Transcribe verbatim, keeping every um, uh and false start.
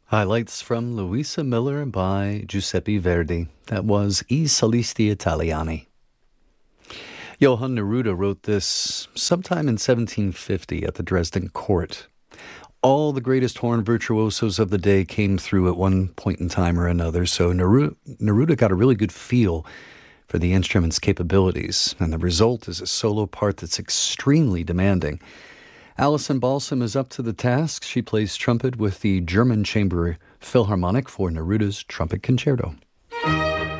Highlights from Luisa Miller by Giuseppe Verdi. That was I Solisti Italiani. Johann Neruda wrote this sometime in seventeen fifty at the Dresden court. All the greatest horn virtuosos of the day came through at one point in time or another, so Neru- Neruda got a really good feel for the instrument's capabilities, and the result is a solo part that's extremely demanding. Alison Balsam is up to the task. She plays trumpet with the German Chamber Philharmonic for Neruda's Trumpet Concerto.